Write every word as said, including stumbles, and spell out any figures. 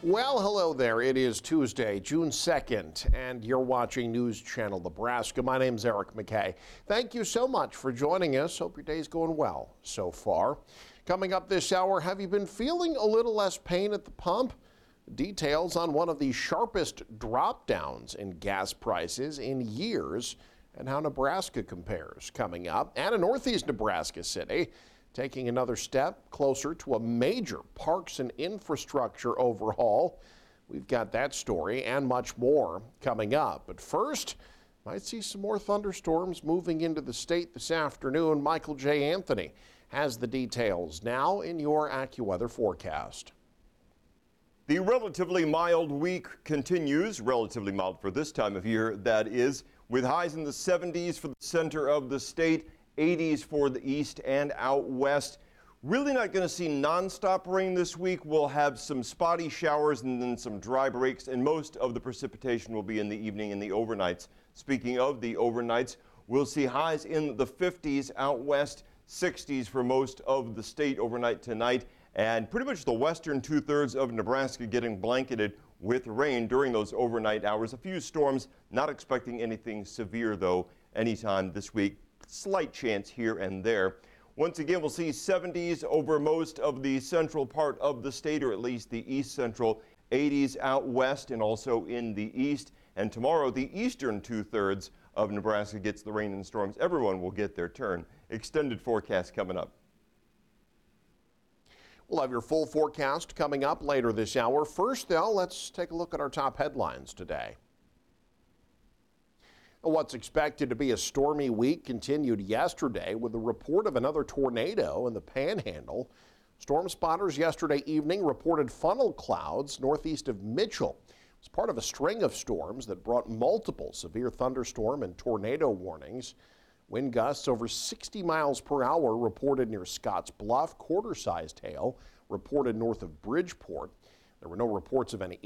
Well, hello there. It is Tuesday, June second, and you're watching News Channel Nebraska. My name's Eric McKay. Thank you so much for joining us. Hope your day's going well so far. Coming up this hour, have you been feeling a little less pain at the pump? Details on one of the sharpest drop downs in gas prices in years and how Nebraska compares coming up. And a northeast Nebraska city taking another step closer to a major parks and infrastructure overhaul. We've got that story and much more coming up. But first, might see some more thunderstorms moving into the state this afternoon. Michael J. Anthony has the details now in your AccuWeather forecast. The relatively mild week continues, relatively mild for this time of year, that is, with highs in the seventies for the center of the state, eighties for the east and out west. Really not going to see nonstop rain this week. We'll have some spotty showers and then some dry breaks, and most of the precipitation will be in the evening and the overnights. Speaking of the overnights, we'll see highs in the fifties out west, sixties for most of the state overnight tonight, and pretty much the western two-thirds of Nebraska getting blanketed with rain during those overnight hours. A few storms, not expecting anything severe though anytime this week. Slight chance here and there. Once again, we'll see seventies over most of the central part of the state, or at least the east central, eighties out west and also in the east. And tomorrow, the eastern two-thirds of Nebraska gets the rain and storms. Everyone will get their turn. Extended forecast coming up. We'll have your full forecast coming up later this hour. First, though, let's take a look at our top headlines today. What's expected to be a stormy week continued yesterday with a report of another tornado in the Panhandle. Storm spotters yesterday evening reported funnel clouds northeast of Mitchell. It was part of a string of storms that brought multiple severe thunderstorm and tornado warnings. Wind gusts over sixty miles per hour reported near Scotts Bluff. Quarter-sized hail reported north of Bridgeport. There were no reports of any